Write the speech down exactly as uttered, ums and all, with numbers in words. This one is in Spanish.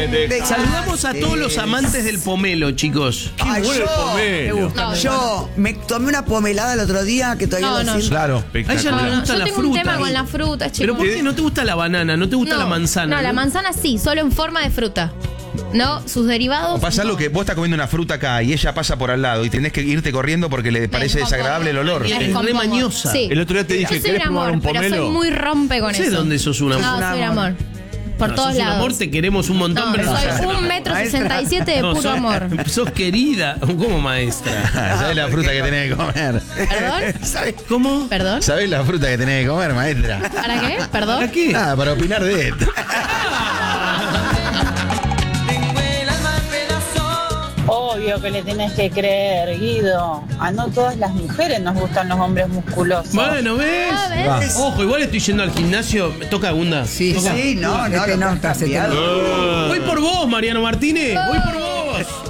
de- Saludamos a todos los Sí. amantes del pomelo, chicos. Qué Ay, bueno el yo- pomelo. No, Yo me tomé una pomelada el otro día que todavía No, lo no, siento. Claro. A ella no Espectacular. le No, gusta yo la tengo fruta. un tema con la fruta, chicos. Pero ¿por qué no te gusta la banana? ¿No te gusta No, la manzana? No, la manzana sí, solo en forma de fruta. No, sus derivados. O pasa no. algo que vos estás comiendo una fruta acá y ella pasa por al lado y tenés que irte corriendo porque le parece descompongo. desagradable el olor. Me Es re descompongo. mañosa. Sí. El otro día te dije, Yo soy ¿querés un probar amor, un pero soy pomelo? muy rompe con No sé eso. dónde sos un amor. No, un soy un amor. amor. Por No, todos sos un lados. amor, te queremos un montón, No, pero no soy sos un metro sesenta y siete de No, puro sos- amor. Sos querida. ¿Cómo maestra? ¿Sabés la fruta que tenés que comer? ¿Perdón? ¿Sabés? ¿Cómo? ¿Perdón? ¿Sabés la fruta que tenés que comer, maestra? ¿Para qué? ¿Perdón? ¿Para qué? Nada, para opinar de esto. Obvio que le tenés que creer, Guido. A no todas las mujeres nos gustan los hombres musculosos. Bueno, ¿ves? Ah, ¿ves? Va. Ojo, igual estoy yendo al gimnasio. ¿Toca Gunda? Sí, ¿Toca? sí, no, no, Este lo no, que has está, se te- cambiado. Voy por vos, Mariano Martínez. Voy por vos.